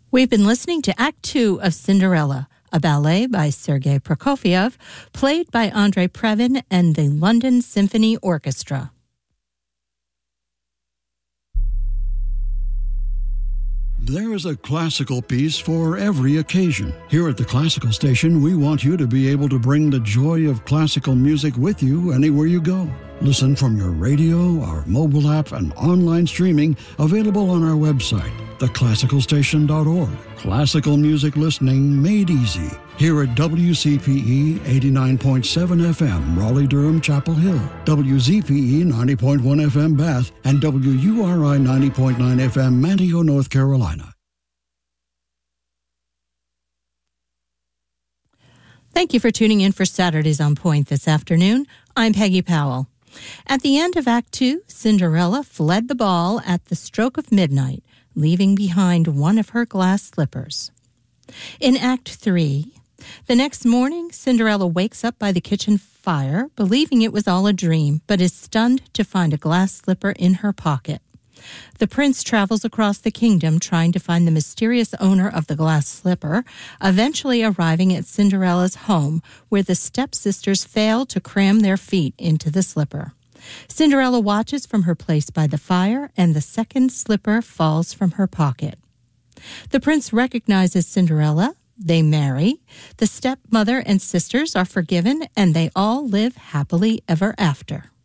We've been listening to Act Two of Cinderella, a ballet by Sergei Prokofiev, played by Andrei Previn and the London Symphony Orchestra. There is a classical piece for every occasion. Here at the Classical Station, we want you to be able to bring the joy of classical music with you anywhere you go. Listen from your radio, our mobile app, and online streaming available on our website, theclassicalstation.org. Classical music listening made easy. Here at WCPE 89.7 FM, Raleigh-Durham, Chapel Hill, WZPE 90.1 FM, Bath, and WURI 90.9 FM, Manteo, North Carolina. Thank you for tuning in for Saturdays on Point this afternoon. I'm Peggy Powell. At the end of Act Two, Cinderella fled the ball at the stroke of midnight, leaving behind one of her glass slippers. In Act Three, the next morning, Cinderella wakes up by the kitchen fire, believing it was all a dream, but is stunned to find a glass slipper in her pocket. The prince travels across the kingdom trying to find the mysterious owner of the glass slipper, eventually arriving at Cinderella's home, where the stepsisters fail to cram their feet into the slipper. Cinderella watches from her place by the fire, and the second slipper falls from her pocket. The prince recognizes Cinderella. They marry. The stepmother and sisters are forgiven, and they all live happily ever after.